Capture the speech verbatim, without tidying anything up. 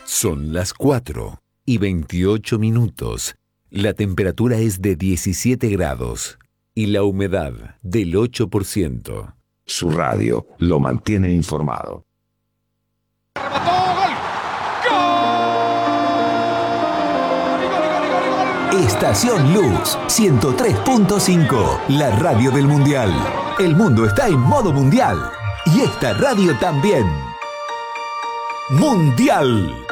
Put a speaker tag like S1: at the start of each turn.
S1: Son las cuatro y veintiocho minutos. La temperatura es de diecisiete grados y la humedad del ocho por ciento.
S2: Su radio lo mantiene informado.
S3: Estación Luz ciento tres punto cinco, la radio del Mundial. El mundo está en modo mundial y esta radio también. Mundial.